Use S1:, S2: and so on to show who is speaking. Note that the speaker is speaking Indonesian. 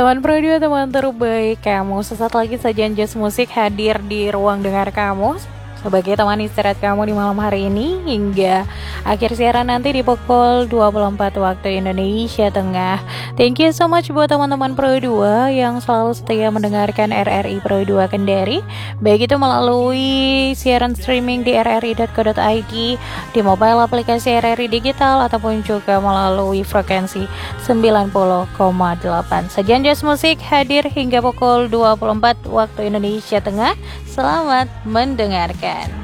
S1: Teman Pro 2, teman terbaik kamu. Sesaat lagi sajian jazz musik hadir di ruang dengar kamu sebagai teman istirahat kamu di malam hari ini hingga akhir siaran nanti di pukul 24 waktu Indonesia Tengah. Thank you so much buat teman-teman Pro 2 yang selalu setia mendengarkan RRI Pro 2 Kendari, baik itu melalui siaran streaming di rri.co.id, di mobile aplikasi RRI Digital, ataupun juga melalui frekuensi 90,8. Sajian jazz musik hadir hingga pukul 24 waktu Indonesia Tengah. Selamat mendengarkan.